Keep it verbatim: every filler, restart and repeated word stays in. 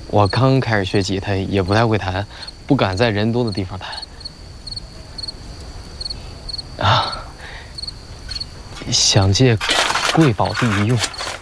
我刚开始学吉他，也不太会弹，不敢在人多的地方弹。啊，想借贵宝地一用。